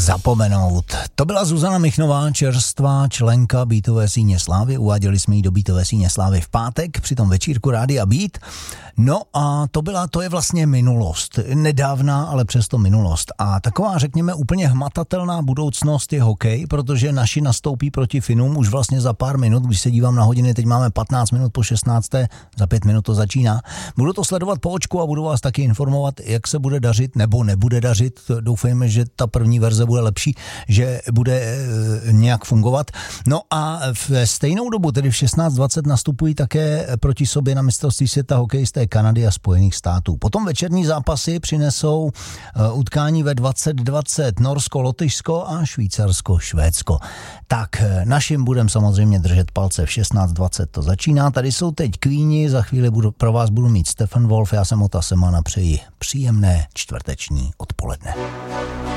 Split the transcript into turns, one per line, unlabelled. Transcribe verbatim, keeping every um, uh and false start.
zapomenout. To byla Zuzana Michnová, čerstvá členka Beatové síně slávy. Uváděli jsme ji do Beatové síně slávy v pátek při tom večírku Rádia Beat. No a to byla, to je vlastně minulost. Nedávná, ale přesto minulost. A taková, řekněme, úplně hmatatelná budoucnost je hokej, protože naši nastoupí proti Finům už vlastně za pár minut. Když se dívám na hodiny, teď máme patnáct minut po šestnácté, za pět minut to začíná. Budu to sledovat po očku a budu vás taky informovat, jak se bude dařit nebo nebude dařit. Doufejme, že ta první verze bude lepší, že bude e, nějak fungovat. No a v stejnou dobu, tedy v šestnáct dvacet, nastupují také proti sobě na mistrovství světa hokejisté Kanady a Spojených států. Potom večerní zápasy přinesou e, utkání ve dvacet dvacet Norsko, Lotyšsko a Švýcarsko, Švédsko. Tak našim budem samozřejmě držet palce, v šestnáct dvacet to začíná. Tady jsou teď Queeni, za chvíli budu, pro vás budu mít Stephen Wolf, já jsem Ota Semana, přeji příjemné čtvrteční odpoledne.